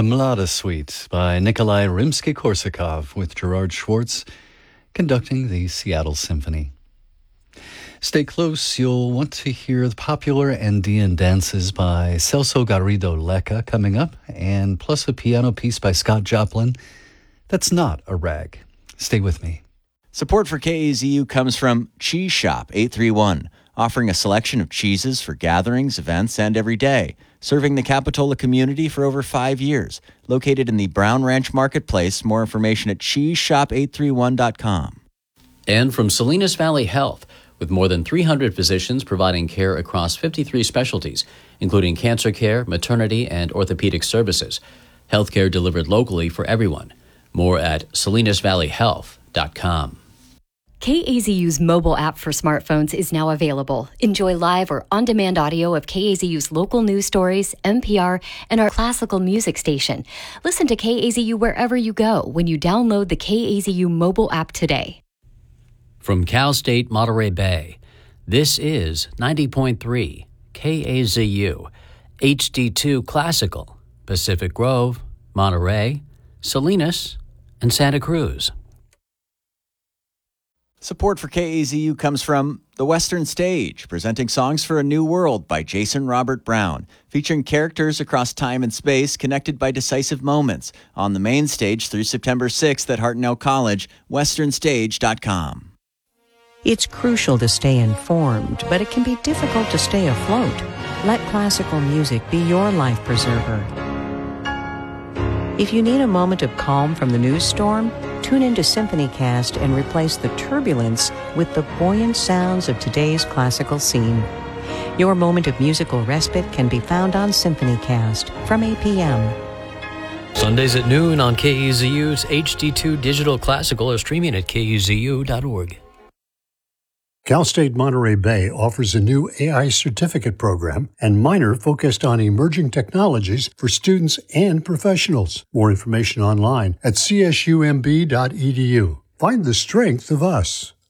The Mlada Suite by Nikolai Rimsky-Korsakov with Gerard Schwartz conducting the Seattle Symphony. Stay close, you'll want to hear the popular Andean dances by Celso Garrido Lecca coming up, and plus a piano piece by Scott Joplin. That's not a rag. Stay with me. Support for KAZU comes from Cheese Shop 831, offering a selection of cheeses for gatherings, events, and every day. Serving the Capitola community for over 5 years. Located in the Brown Ranch Marketplace. More information at cheeseshop831.com. And from Salinas Valley Health, with more than 300 physicians providing care across 53 specialties, including cancer care, maternity, and orthopedic services. Healthcare delivered locally for everyone. More at salinasvalleyhealth.com. KAZU's mobile app for smartphones is now available. Enjoy live or on-demand audio of KAZU's local news stories, NPR, and our classical music station. Listen to KAZU wherever you go when you download the KAZU mobile app today. From Cal State Monterey Bay, this is 90.3 KAZU, HD2 Classical, Pacific Grove, Monterey, Salinas, and Santa Cruz. Support for KAZU comes from The Western Stage, presenting Songs for a New World by Jason Robert Brown, featuring characters across time and space connected by decisive moments. On the main stage through September 6th at Hartnell College, westernstage.com. It's crucial to stay informed, but it can be difficult to stay afloat. Let classical music be your life preserver. If you need a moment of calm from the news storm, tune into SymphonyCast and replace the turbulence with the buoyant sounds of today's classical scene. Your moment of musical respite can be found on SymphonyCast from 8 p.m. Sundays at noon on KAZU's HD2 Digital Classical or streaming at KAZU.org. Cal State Monterey Bay offers a new AI certificate program and minor focused on emerging technologies for students and professionals. More information online at csumb.edu. Find the strength of us.